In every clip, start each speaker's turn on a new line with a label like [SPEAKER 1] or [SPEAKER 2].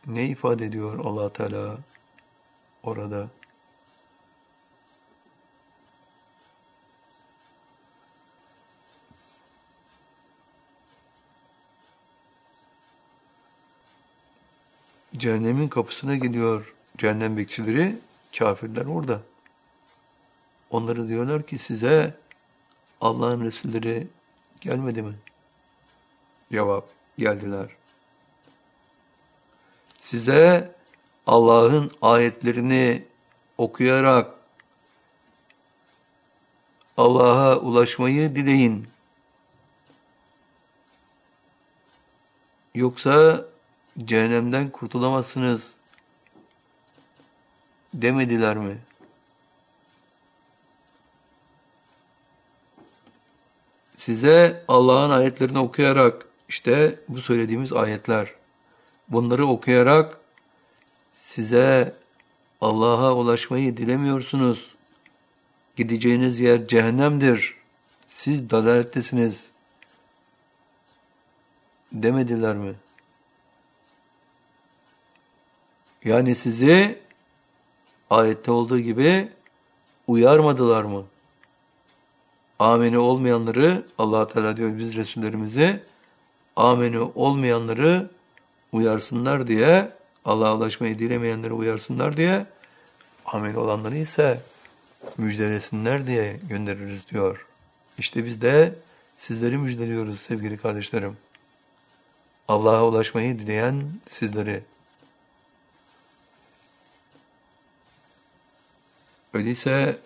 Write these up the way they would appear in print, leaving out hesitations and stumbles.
[SPEAKER 1] Ne ifade ediyor Allah Teala orada? Cehennemin kapısına gidiyor cehennem bekçileri, kafirler orada. Onları diyorlar ki size Allah'ın Resulleri gelmedi mi? Cevap, geldiler. Size Allah'ın ayetlerini okuyarak Allah'a ulaşmayı dileyin. Yoksa cehennemden kurtulamazsınız demediler mi? Size Allah'ın ayetlerini okuyarak, işte bu söylediğimiz ayetler, bunları okuyarak size Allah'a ulaşmayı dilemiyorsunuz. Gideceğiniz yer cehennemdir. Siz dalalettesiniz demediler mi? Yani sizi ayette olduğu gibi uyarmadılar mı? Ameni olmayanları, Allah Teala diyor biz Resullerimizi, ameni olmayanları uyarsınlar diye, Allah'a ulaşmayı dilemeyenleri uyarsınlar diye, ameni olanları ise müjdelesinler diye göndeririz diyor. İşte biz de sizleri müjdeliyoruz sevgili kardeşlerim. Allah'a ulaşmayı dileyen sizleri. Öyleyse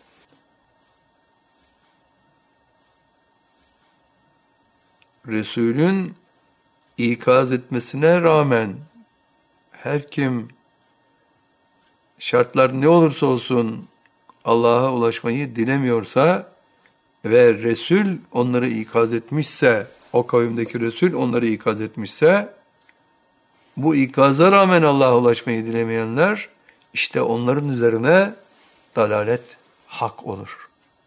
[SPEAKER 1] Resulün ikaz etmesine rağmen her kim şartlar ne olursa olsun Allah'a ulaşmayı dilemiyorsa ve Resul onları ikaz etmişse, o kavimdeki Resul onları ikaz etmişse, bu ikaza rağmen Allah'a ulaşmayı dilemeyenler, işte onların üzerine dalalet hak olur.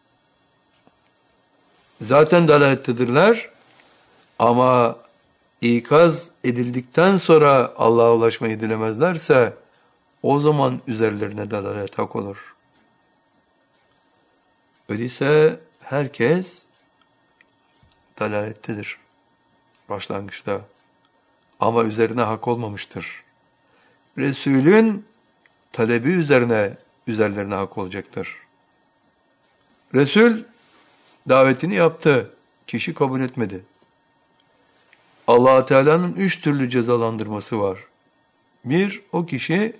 [SPEAKER 1] Zaten dalalettedirler ama ikaz edildikten sonra Allah'a ulaşmayı dilemezlerse o zaman üzerlerine dalalet hak olur. Öyleyse herkes dalalettedir başlangıçta ama üzerine hak olmamıştır. Resulün talebi üzerlerine hak olacaktır. Resul davetini yaptı, kişi kabul etmedi. Allah Teala'nın 3 türlü cezalandırması var. Bir, o kişi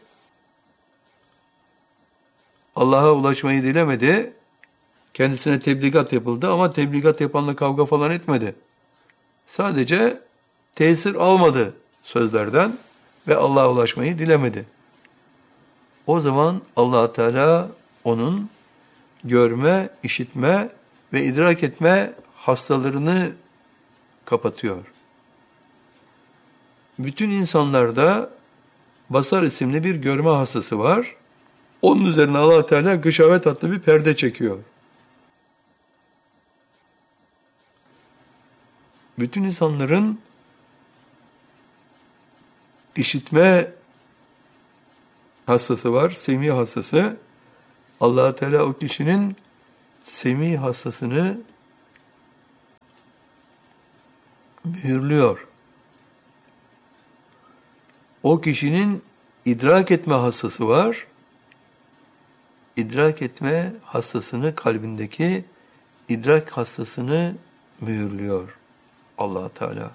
[SPEAKER 1] Allah'a ulaşmayı dilemedi, kendisine tebligat yapıldı ama tebligat yapanla kavga falan etmedi. Sadece tesir almadı sözlerden ve Allah'a ulaşmayı dilemedi. O zaman Allah Teala onun görme, işitme ve idrak etme hastalarını kapatıyor. Bütün insanlarda basar isimli bir görme hastası var. Onun üzerine Allah Teala gışavet adlı bir perde çekiyor. Bütün insanların işitme hastası var, semi hastası. Allah Teala o kişinin semi hastasını mühürlüyor. O kişinin idrak etme hastası var. İdrak etme hastasını, kalbindeki idrak hastasını mühürlüyor Allah Teala.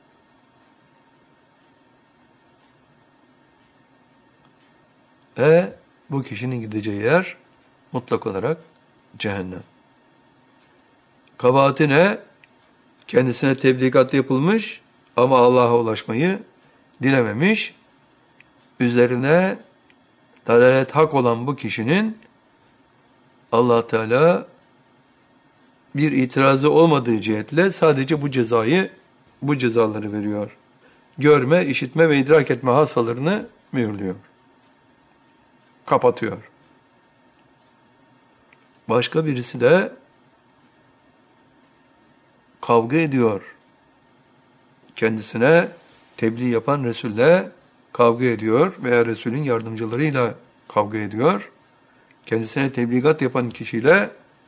[SPEAKER 1] Bu kişinin gideceği yer mutlak olarak cehennem. Kabahati ne? Kendisine tebligat yapılmış ama Allah'a ulaşmayı dilememiş. Üzerine dalalet hak olan bu kişinin Allah Teala bir itirazı olmadığı cihetle sadece bu cezaları veriyor. Görme, işitme ve idrak etme hastalarını mühürlüyor. Kapatıyor. Başka birisi de kavga ediyor. Kendisine tebliğ yapan Resul'le kavga ediyor veya Resul'ün yardımcılarıyla kavga ediyor. Kendisine tebligat yapan kişiyle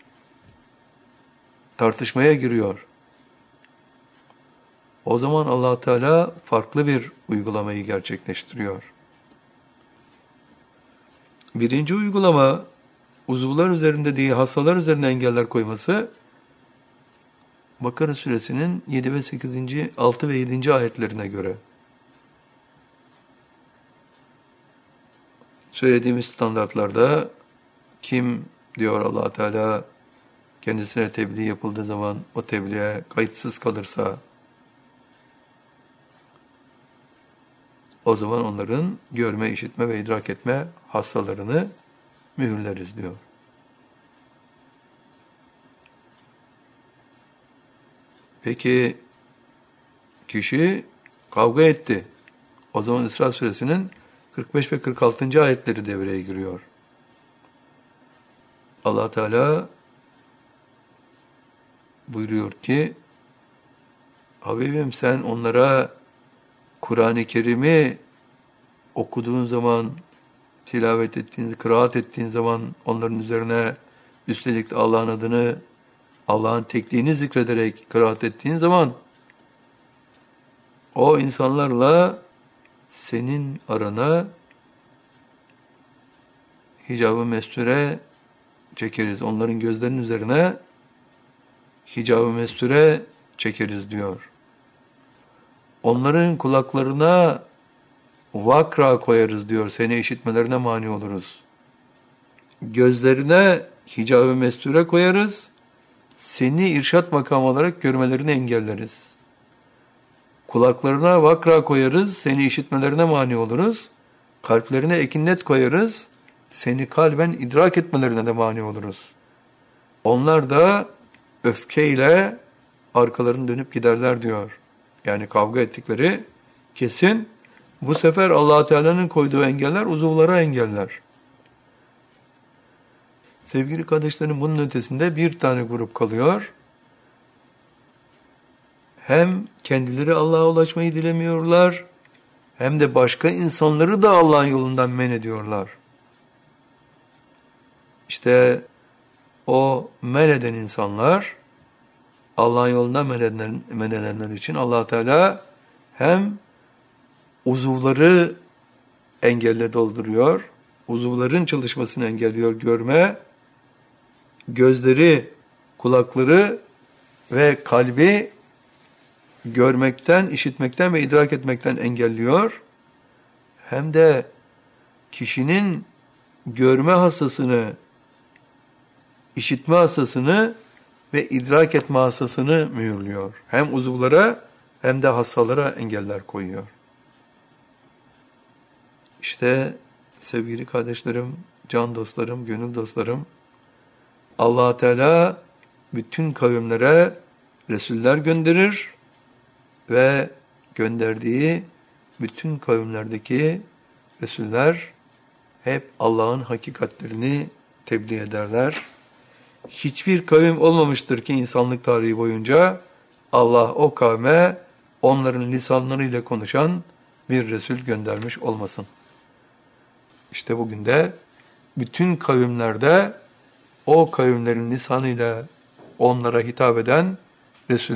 [SPEAKER 1] tartışmaya giriyor. O zaman Allah Teala farklı bir uygulamayı gerçekleştiriyor. Birinci uygulama, uzuvlar üzerinde değil hastalar üzerine engeller koyması, Bakara suresinin 7 ve 8. 6 ve 7. ayetlerine göre. Söylediğimiz standartlarda kim diyor Allah Teala kendisine tebliğ yapıldığı zaman o tebliğe kayıtsız kalırsa o zaman onların görme, işitme ve idrak etme hastalarını mühürleriz diyor. Peki kişi kavga etti. O zaman İsra suresinin 45 ve 46. ayetleri devreye giriyor. Allah Teala buyuruyor ki Habibim sen onlara Kur'an-ı Kerim'i okuduğun zaman, tilavet ettiğin, kıraat ettiğin zaman onların üzerine üstelik de Allah'ın adını, Allah'ın tekliğini zikrederek kıraat ettiğin zaman o insanlarla senin arana hicab-ı mesture çekeriz. Onların gözlerinin üzerine hicab-ı mesture çekeriz diyor. Onların kulaklarına vakra koyarız diyor. Seni işitmelerine mani oluruz. Gözlerine hicab-ı mesture koyarız. Seni irşat makamı olarak görmelerini engelleriz. Kulaklarına vakra koyarız. Seni işitmelerine mani oluruz. Kalplerine ekinnet koyarız. Seni kalben idrak etmelerine de mani oluruz. Onlar da öfkeyle arkalarını dönüp giderler diyor. Yani kavga ettikleri kesin. Bu sefer Allah Teala'nın koyduğu engeller uzuvlara engeller. Sevgili kardeşlerim bunun ötesinde bir tane grup kalıyor. Hem kendileri Allah'a ulaşmayı dilemiyorlar, hem de başka insanları da Allah'ın yolundan men ediyorlar. İşte o men eden insanlar, Allah'ın yolundan men edenler için Allah Teala hem uzuvları engelle dolduruyor, uzuvların çalışmasını engelliyor görme, gözleri, kulakları ve kalbi görmekten, işitmekten ve idrak etmekten engelliyor. Hem de kişinin görme hassasını, işitme hassasını ve idrak etme hassasını mühürlüyor. Hem uzuvlara hem de hassalara engeller koyuyor. İşte sevgili kardeşlerim, can dostlarım, gönül dostlarım, Allah Teala bütün kavimlere Resuller gönderir ve gönderdiği bütün kavimlerdeki Resuller hep Allah'ın hakikatlerini tebliğ ederler. Hiçbir kavim olmamıştır ki insanlık tarihi boyunca Allah o kavme onların lisanlarıyla konuşan bir Resul göndermiş olmasın. İşte bugün de bütün kavimlerde o kavimlerin lisanıyla onlara hitap eden Resul